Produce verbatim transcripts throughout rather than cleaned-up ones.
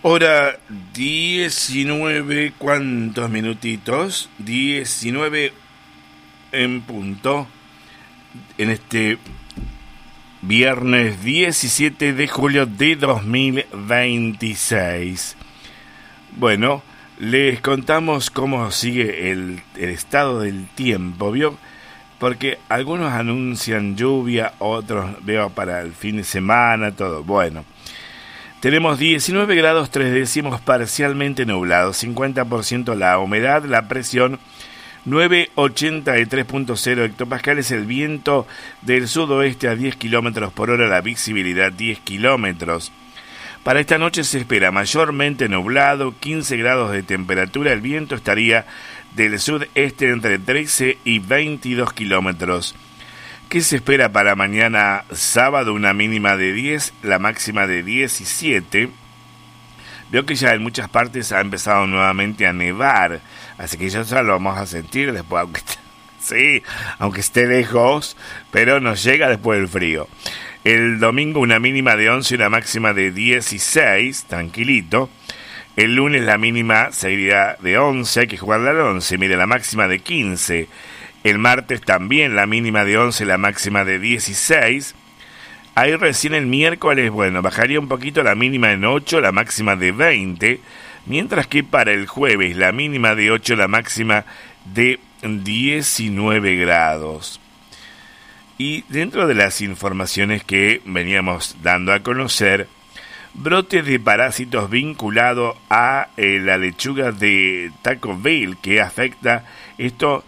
Hora diecinueve, ¿cuántos minutitos? diecinueve en punto, en este viernes diecisiete de julio de dos mil veintiséis. Bueno, les contamos cómo sigue el, el estado del tiempo, ¿vio? Porque algunos anuncian lluvia, otros veo para el fin de semana, todo. Bueno, tenemos diecinueve grados tres décimos, parcialmente nublado, cincuenta por ciento la humedad, la presión novecientos ochenta y tres punto cero hectopascales, el viento del sudoeste a diez kilómetros por hora, la visibilidad diez kilómetros. Para esta noche se espera mayormente nublado, quince grados de temperatura, el viento estaría del sudeste entre trece y veintidós kilómetros. ¿Qué se espera para mañana sábado? Una mínima de diez, la máxima de diecisiete. Veo que ya en muchas partes ha empezado nuevamente a nevar, así que ya lo vamos a sentir después, aunque esté, sí, aunque esté lejos, pero nos llega después del frío. El domingo una mínima de once y una máxima de dieciséis, tranquilito. El lunes la mínima sería de once, hay que jugarla al once, mire, la máxima de quince. El martes también la mínima de once, la máxima de dieciséis. Ahí recién el miércoles, bueno, bajaría un poquito la mínima en ocho, la máxima de veinte. Mientras que para el jueves la mínima de ocho, la máxima de diecinueve grados. Y dentro de las informaciones que veníamos dando a conocer, brote de parásitos vinculado a eh, la lechuga de Taco Bell, que afecta esto,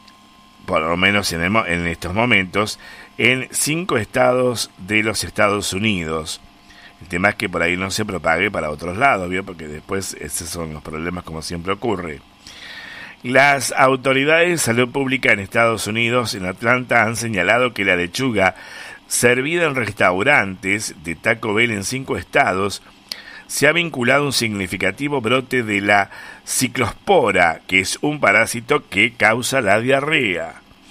por lo menos en, el, en estos momentos, en cinco estados de los Estados Unidos. El tema es que por ahí no se propague para otros lados, ¿vio? Porque después esos son los problemas, como siempre ocurre. Las autoridades de salud pública en Estados Unidos, en Atlanta, han señalado que la lechuga servida en restaurantes de Taco Bell en cinco estados se ha vinculado a un significativo brote de la ciclospora, que es un parásito que causa la diarrea.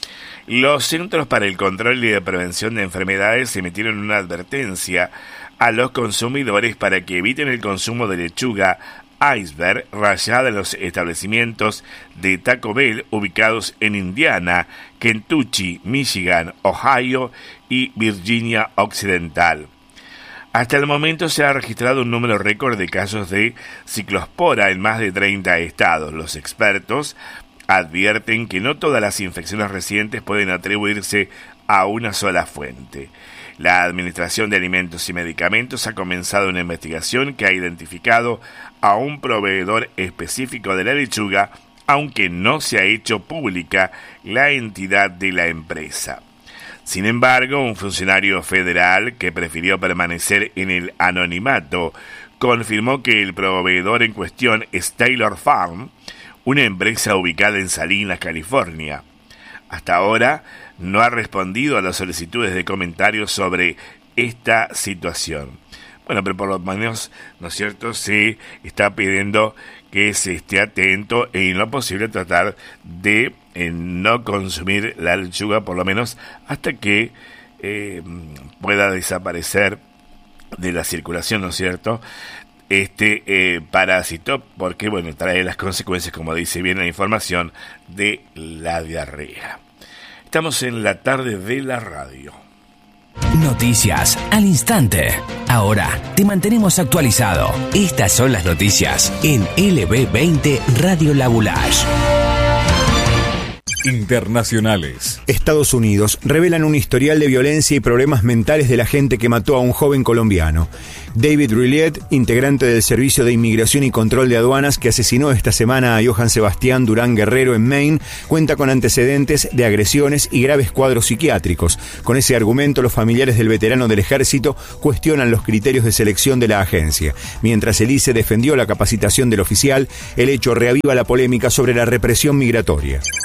Los Centros para el Control y la Prevención de Enfermedades emitieron una advertencia a los consumidores para que eviten el consumo de lechuga iceberg rallada en los establecimientos de Taco Bell ubicados en Indiana, Kentucky, Michigan, Ohio y Virginia Occidental. Hasta el momento se ha registrado un número récord de casos de ciclospora en más de treinta estados. Los expertos advierten que no todas las infecciones recientes pueden atribuirse a una sola fuente. La Administración de Alimentos y Medicamentos ha comenzado una investigación que ha identificado a un proveedor específico de la lechuga, aunque no se ha hecho pública la entidad de la empresa. Sin embargo, un funcionario federal que prefirió permanecer en el anonimato confirmó que el proveedor en cuestión es Taylor Farm, una empresa ubicada en Salinas, California. Hasta ahora no ha respondido a las solicitudes de comentarios sobre esta situación. Bueno, pero por lo menos, ¿no es cierto?, se está pidiendo que se esté atento e en lo posible tratar de eh, no consumir la lechuga, por lo menos hasta que eh, pueda desaparecer de la circulación, ¿no es cierto?, este eh, parásito, porque, bueno, trae las consecuencias, como dice bien la información, de la diarrea. Estamos en la tarde de la radio. Noticias al instante. Ahora te mantenemos actualizado. Estas son las noticias en L B veinte Radio Labulash. Internacionales. Estados Unidos revelan un historial de violencia y problemas mentales de la gente que mató a un joven colombiano. David Rilliet, integrante del Servicio de Inmigración y Control de Aduanas que asesinó esta semana a Johann Sebastián Durán Guerrero en Maine, cuenta con antecedentes de agresiones y graves cuadros psiquiátricos. Con ese argumento, los familiares del veterano del ejército cuestionan los criterios de selección de la agencia. Mientras el I C E defendió la capacitación del oficial, el hecho reaviva la polémica sobre la represión migratoria. Nacional.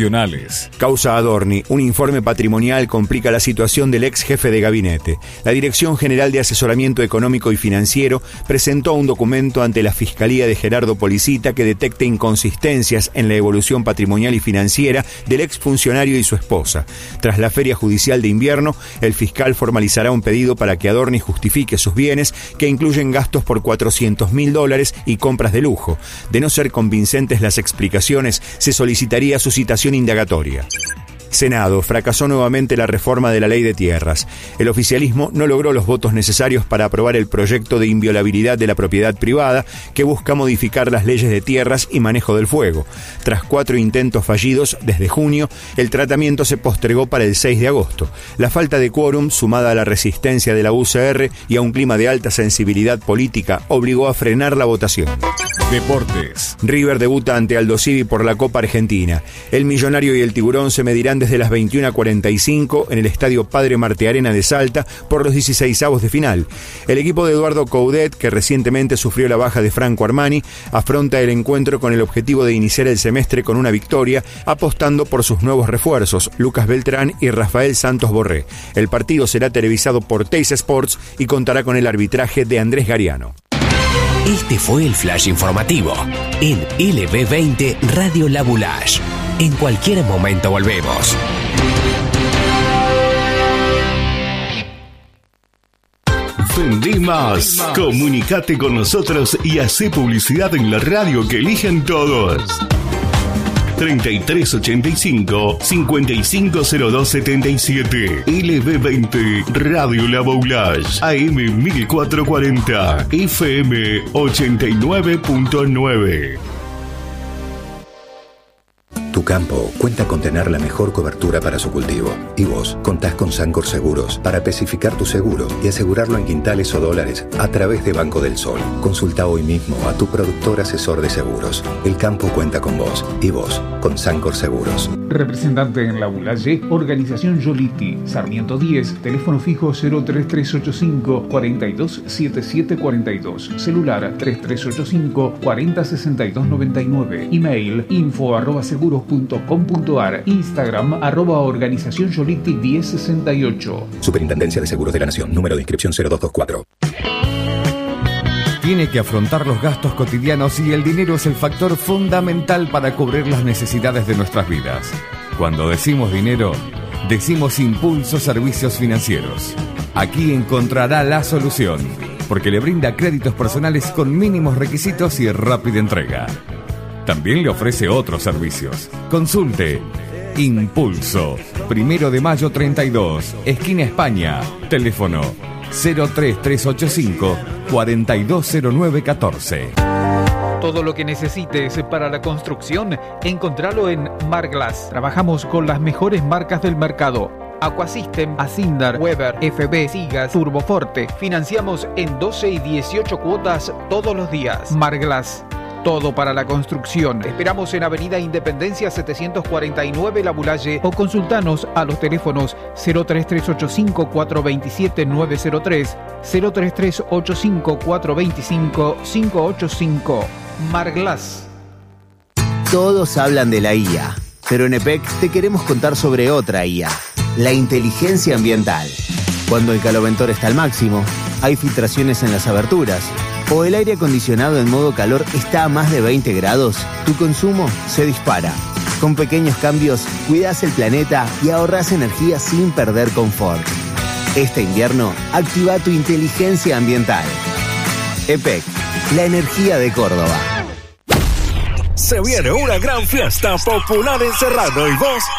nacionales. Causa Adorni. Un informe patrimonial complica la situación del ex jefe de gabinete. La Dirección General de Asesoramiento Económico y Financiero presentó un documento ante la Fiscalía de Gerardo Policita que detecta inconsistencias en la evolución patrimonial y financiera del exfuncionario y su esposa. Tras la feria judicial de invierno, el fiscal formalizará un pedido para que Adorni justifique sus bienes, que incluyen gastos por cuatrocientos mil dólares y compras de lujo. De no ser convincentes las explicaciones, se solicitaría su citación indagatoria. Senado. Fracasó nuevamente la reforma de la ley de tierras. El oficialismo no logró los votos necesarios para aprobar el proyecto de inviolabilidad de la propiedad privada que busca modificar las leyes de tierras y manejo del fuego. Tras cuatro intentos fallidos desde junio, el tratamiento se postergó para el seis de agosto. La falta de quórum, sumada a la resistencia de la U C R y a un clima de alta sensibilidad política, obligó a frenar la votación. Deportes. River debuta ante Aldo Civi por la Copa Argentina. El Millonario y el Tiburón se medirán desde las veintiuna cuarenta y cinco en el Estadio Padre Martearena de Salta por los dieciseisavos de final. El equipo de Eduardo Coudet, que recientemente sufrió la baja de Franco Armani, afronta el encuentro con el objetivo de iniciar el semestre con una victoria, apostando por sus nuevos refuerzos, Lucas Beltrán y Rafael Santos Borré. El partido será televisado por Teis Sports y contará con el arbitraje de Andrés Gariano. Este fue el flash informativo en L B veinte Radio La Boulage. En cualquier momento volvemos. Vendí más. Comunicate con nosotros y hacé publicidad en la radio que eligen todos. treinta y tres ochenta y cinco, cincuenta y cinco cero dos setenta y siete. L B veinte Radio La Boulage. A M mil cuatrocientos cuarenta. F M ochenta y nueve punto nueve. Tu campo cuenta con tener la mejor cobertura para su cultivo. Y vos contás con Sancor Seguros para especificar tu seguro y asegurarlo en quintales o dólares a través de Banco del Sol. Consulta hoy mismo a tu productor asesor de seguros. El campo cuenta con vos y vos con Sancor Seguros. Representante en La Boulage, Organización Yoliti, Sarmiento diez, teléfono fijo cero tres tres ocho cinco, cuatro dos siete siete cuatro dos, celular tres tres ocho cinco, cuatro cero seis dos nueve nueve, email info arroba seguros punto com punto ar, Instagram arroba Organización Yoliti diez sesenta y ocho. Superintendencia de Seguros de la Nación, número de inscripción cero dos dos cuatro. Tiene que afrontar los gastos cotidianos y el dinero es el factor fundamental para cubrir las necesidades de nuestras vidas. Cuando decimos dinero, decimos Impulso Servicios Financieros. Aquí encontrará la solución, porque le brinda créditos personales con mínimos requisitos y rápida entrega. También le ofrece otros servicios. Consulte Impulso, Primero de Mayo treinta y dos, esquina España. Teléfono cero tres tres ocho cinco, cuatro dos cero nueve uno cuatro. Todo lo que necesites para la construcción, encontralo en Marglass. Trabajamos con las mejores marcas del mercado. Aquasystem, Asindar, Weber, F B, Sigas, Turboforte. Financiamos en doce y dieciocho cuotas todos los días. Marglass. Todo para la construcción. Te esperamos en Avenida Independencia setecientos cuarenta y nueve La Boulage o consultanos a los teléfonos cero tres tres ocho cinco, cuatro dos siete, nueve cero tres, cero tres tres ocho cinco, cuatro dos cinco, cinco ocho cinco. Marglass. Todos hablan de la I A, pero en E P E C te queremos contar sobre otra I A, la inteligencia ambiental. Cuando el caloventor está al máximo, hay filtraciones en las aberturas, o el aire acondicionado en modo calor está a más de veinte grados, tu consumo se dispara. Con pequeños cambios, cuidás el planeta y ahorrás energía sin perder confort. Este invierno, activa tu inteligencia ambiental. E P E C, la energía de Córdoba. Se viene una gran fiesta popular en Serrano y vos